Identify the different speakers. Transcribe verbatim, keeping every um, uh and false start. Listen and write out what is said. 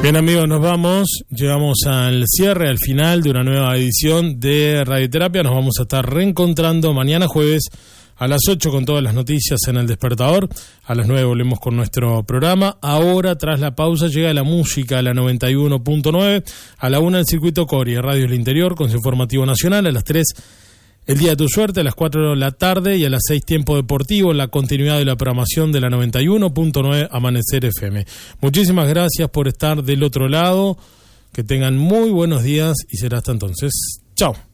Speaker 1: Bien, amigos, nos vamos. Llegamos al cierre, al final de una nueva edición de Radioterapia. Nos vamos a estar reencontrando mañana jueves a las ocho con todas las noticias en El Despertador. A las nueve volvemos con nuestro programa. Ahora, tras la pausa, llega la música a la noventa y uno punto nueve. A la una el Circuito Cori, Radio del Interior, con su informativo nacional. A las tres el Día de tu Suerte, a las cuatro de la tarde, y a las seis Tiempo Deportivo, en la continuidad de la programación de la noventa y uno punto nueve Amanecer F M. Muchísimas gracias por estar del otro lado. Que tengan muy buenos días y será hasta entonces. Chao.